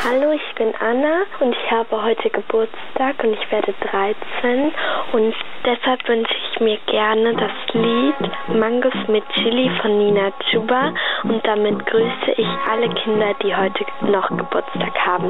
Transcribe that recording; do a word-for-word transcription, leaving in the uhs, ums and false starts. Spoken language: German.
Hallo, ich bin Anna und ich habe heute Geburtstag und ich werde dreizehn und deshalb wünsche ich mir gerne das Lied Mangos mit Chili von Nina Chuba und damit grüße ich alle Kinder, die heute noch Geburtstag haben.